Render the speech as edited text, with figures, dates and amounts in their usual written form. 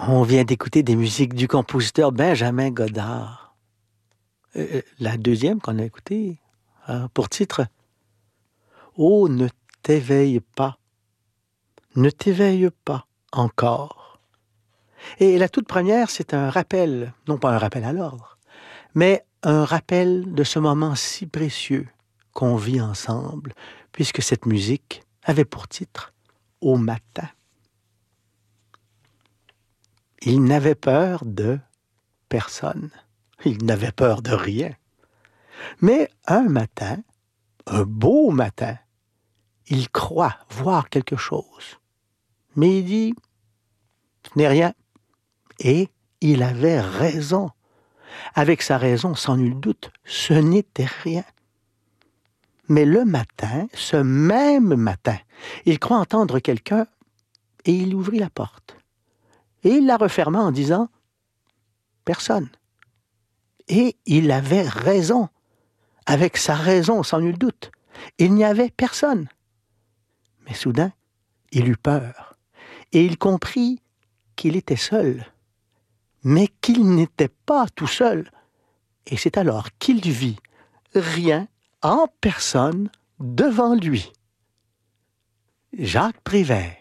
On vient d'écouter des musiques du compositeur Benjamin Godard. La deuxième qu'on a écoutée, pour titre « Oh, ne t'éveille pas, ne t'éveille pas encore ». Et la toute première, c'est un rappel, non pas un rappel à l'ordre, mais un rappel de ce moment si précieux qu'on vit ensemble, puisque cette musique avait pour titre « Au matin ». Il n'avait peur de personne. Il n'avait peur de rien. Mais un matin, un beau matin, il croit voir quelque chose. Mais il dit, ce n'est rien. Et il avait raison. Avec sa raison, sans nul doute, ce n'était rien. Mais le matin, ce même matin, il croit entendre quelqu'un et il ouvrit la porte. Et il la referma en disant « Personne ». Et il avait raison. Avec sa raison, sans nul doute. Il n'y avait personne. Mais soudain, il eut peur. Et il comprit qu'il était seul. Mais qu'il n'était pas tout seul. Et c'est alors qu'il vit rien en personne devant lui. Jacques Prévert.